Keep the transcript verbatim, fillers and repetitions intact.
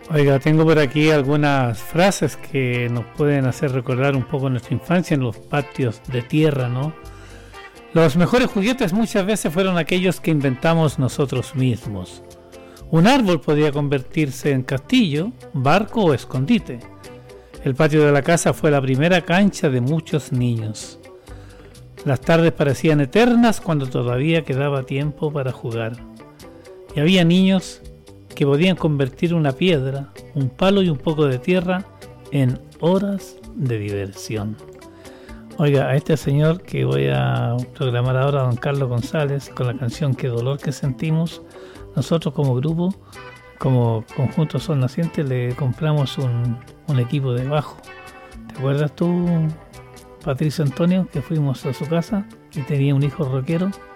Oiga, tengo por aquí algunas frases que nos pueden hacer recordar un poco nuestra infancia en los patios de tierra, ¿no? Los mejores juguetes muchas veces fueron aquellos que inventamos nosotros mismos. Un árbol podía convertirse en castillo, barco o escondite. El patio de la casa fue la primera cancha de muchos niños. Las tardes parecían eternas cuando todavía quedaba tiempo para jugar. Y había niños que podían convertir una piedra, un palo y un poco de tierra en horas de diversión. Oiga, a este señor que voy a programar ahora, don Carlos González, con la canción Qué dolor que sentimos, nosotros como grupo, como Conjunto Sol Naciente, le compramos un, un equipo de bajo. ¿Te acuerdas tú, Patricio Antonio, que fuimos a su casa y tenía un hijo rockero?